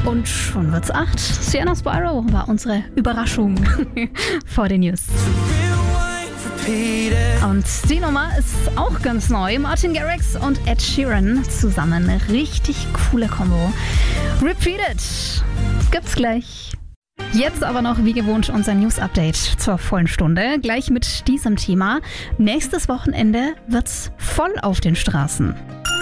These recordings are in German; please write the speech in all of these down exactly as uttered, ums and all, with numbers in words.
Und schon wird's acht. Sienna Spyro war unsere Überraschung vor den News. Und die Nummer ist auch ganz neu. Martin Garrix und Ed Sheeran zusammen. Eine richtig coole Kombo. Repeated. Gibt's gleich. Jetzt aber noch wie gewohnt unser News-Update zur vollen Stunde. Gleich mit diesem Thema. Nächstes Wochenende wird's voll auf den Straßen.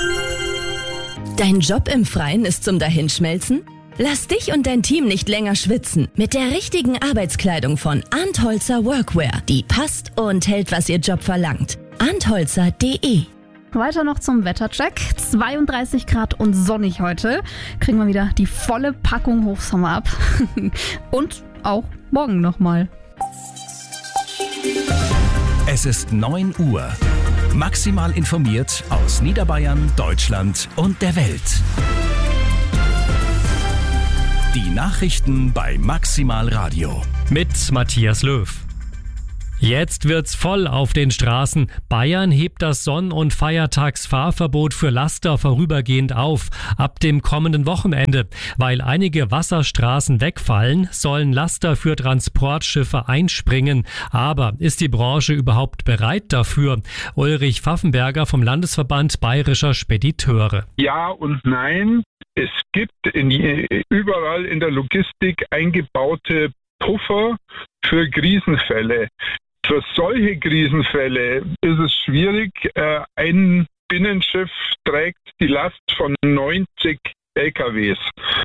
Dein Job im Freien ist zum Dahinschmelzen? Lass dich und dein Team nicht länger schwitzen. Mit der richtigen Arbeitskleidung von Arndt Holzer Workwear. Die passt und hält, was ihr Job verlangt. arndt holzer punkt de. Weiter noch zum Wettercheck. zweiunddreißig Grad und sonnig heute. Kriegen wir wieder die volle Packung Hochsommer ab. Und auch morgen nochmal. Es ist neun Uhr. Maximal informiert aus Niederbayern, Deutschland und der Welt. Die Nachrichten bei Maximal Radio. Mit Matthias Löw. Jetzt wird's voll auf den Straßen. Bayern hebt das Sonn- und Feiertagsfahrverbot für Laster vorübergehend auf. Ab dem kommenden Wochenende. Weil einige Wasserstraßen wegfallen, sollen Laster für Transportschiffe einspringen. Aber ist die Branche überhaupt bereit dafür? Ulrich Pfaffenberger vom Landesverband Bayerischer Spediteure. Ja und nein. Es gibt in, überall in der Logistik eingebaute Puffer für Krisenfälle. Für solche Krisenfälle ist es schwierig. Ein Binnenschiff trägt die Last von neunzig L K Ws.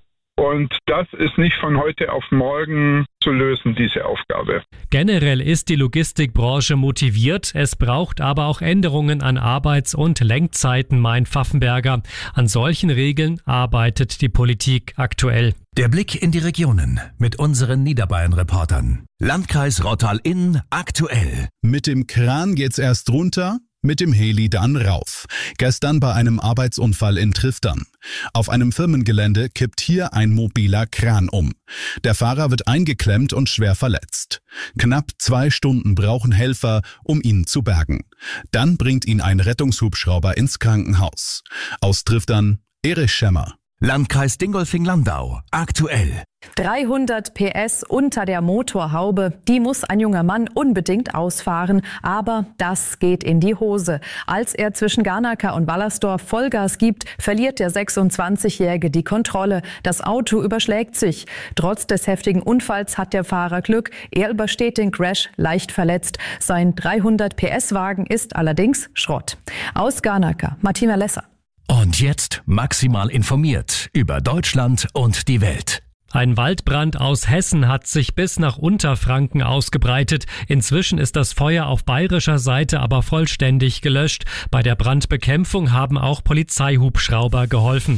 Und das ist nicht von heute auf morgen zu lösen, diese Aufgabe. Generell ist die Logistikbranche motiviert. Es braucht aber auch Änderungen an Arbeits- und Lenkzeiten, meint Pfaffenberger. An solchen Regeln arbeitet die Politik aktuell. Der Blick in die Regionen mit unseren Niederbayern-Reportern. Landkreis Rottal-Inn aktuell. Mit dem Kran geht's erst runter, mit dem Heli dann rauf. Gestern bei einem Arbeitsunfall in Triftern. Auf einem Firmengelände kippt hier ein mobiler Kran um. Der Fahrer wird eingeklemmt und schwer verletzt. Knapp zwei Stunden brauchen Helfer, um ihn zu bergen. Dann bringt ihn ein Rettungshubschrauber ins Krankenhaus. Aus Triftern, Erich Schemmer. Landkreis Dingolfing-Landau aktuell. dreihundert P S unter der Motorhaube, die muss ein junger Mann unbedingt ausfahren, aber das geht in die Hose. Als er zwischen Garnacker und Wallersdorf Vollgas gibt, verliert der sechsundzwanzigjährige die Kontrolle. Das Auto überschlägt sich. Trotz des heftigen Unfalls hat der Fahrer Glück. Er übersteht den Crash leicht verletzt. Sein dreihundert P S Wagen ist allerdings Schrott. Aus Garnacker, Martina Lesser. Und jetzt maximal informiert über Deutschland und die Welt. Ein Waldbrand aus Hessen hat sich bis nach Unterfranken ausgebreitet. Inzwischen ist das Feuer auf bayerischer Seite aber vollständig gelöscht. Bei der Brandbekämpfung haben auch Polizeihubschrauber geholfen.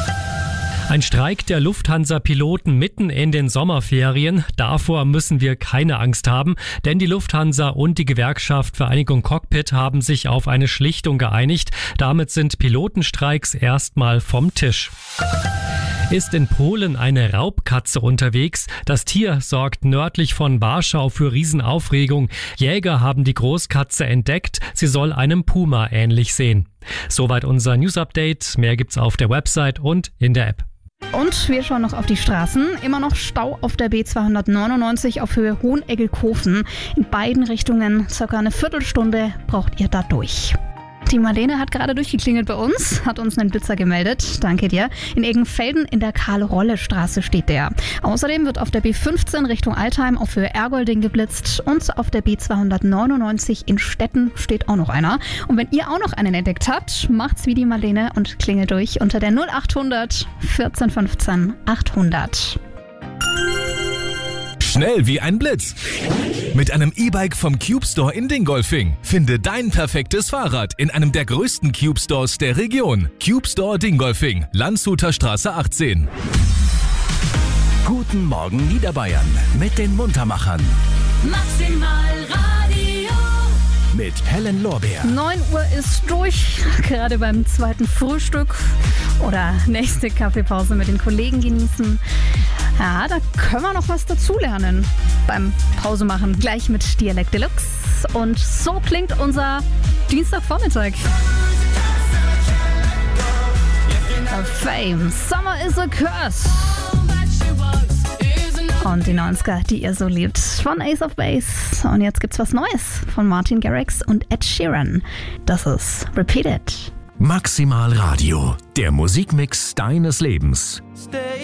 Ein Streik der Lufthansa-Piloten mitten in den Sommerferien. Davor müssen wir keine Angst haben, denn die Lufthansa und die Gewerkschaft Vereinigung Cockpit haben sich auf eine Schlichtung geeinigt. Damit sind Pilotenstreiks erstmal vom Tisch. Ist in Polen eine Raubkatze unterwegs. Das Tier sorgt nördlich von Warschau für Riesenaufregung. Jäger haben die Großkatze entdeckt. Sie soll einem Puma ähnlich sehen. Soweit unser News-Update. Mehr gibt's auf der Website und in der App. Und wir schauen noch auf die Straßen. Immer noch Stau auf der B zweihundertneunundneunzig auf Höhe Hoheneggelkofen. In beiden Richtungen circa eine Viertelstunde braucht ihr da durch. Die Marlene hat gerade durchgeklingelt bei uns, hat uns einen Blitzer gemeldet. Danke dir. In Eggenfelden in der Karl-Rolle-Straße steht der. Außerdem wird auf der B fünfzehn Richtung Altheim auf Höhe Ergolding geblitzt und auf der B zweihundertneunundneunzig in Stetten steht auch noch einer. Und wenn ihr auch noch einen entdeckt habt, macht's wie die Marlene und klingelt durch unter der null achthundert vierzehn fünfzehn achthundert. Schnell wie ein Blitz. Mit einem E-Bike vom Cube Store in Dingolfing. Finde dein perfektes Fahrrad in einem der größten Cube Stores der Region. Cube Store Dingolfing, Landshuter Straße achtzehn. Guten Morgen Niederbayern mit den Muntermachern. Maximal Radio. Mit Helen Lorbeer. neun Uhr ist durch, gerade beim zweiten Frühstück oder nächste Kaffeepause mit den Kollegen genießen. Ja, da können wir noch was dazulernen beim Pause machen. Gleich mit Dialekt Deluxe. Und so klingt unser Dienstagvormittag. A Fame, Summer is a Curse. Und die neunziger, die ihr so liebt, von Ace of Base. Und jetzt gibt's was Neues von Martin Garrix und Ed Sheeran. Das ist Repeat It. Maximal Radio, der Musikmix deines Lebens.